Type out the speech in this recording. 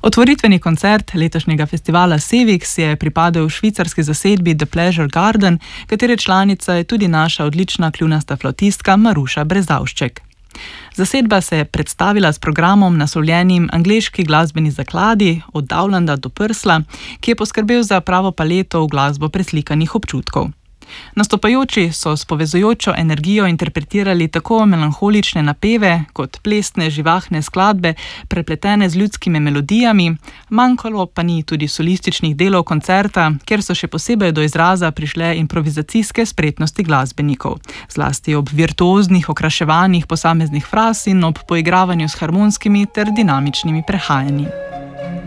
Otvoritveni koncert letošnjega festivala Sevix je pripadel švicarski zasedbi The Pleasure Garden, katere članica je tudi naša odlična kljunasta flavtistka Maruša Brezavšček. Zasedba se je predstavila s programom naslovljenim Angleški glasbeni zakladi od Dowlanda do Prsla, ki je poskrbel za pravo paleto v glasbo preslikanih občutkov. Nastopajoči so s povezujočo energijo interpretirali tako melanholične napeve kot plesne živahne skladbe, prepletene z ljudskimi melodijami, manjkalo pa ni tudi solističnih delov koncerta, kjer so še posebej do izraza prišle improvizacijske spretnosti glasbenikov, zlasti ob virtuoznih okraševanjih posameznih fraz in ob poigravanju s harmonskimi ter dinamičnimi prehajanji.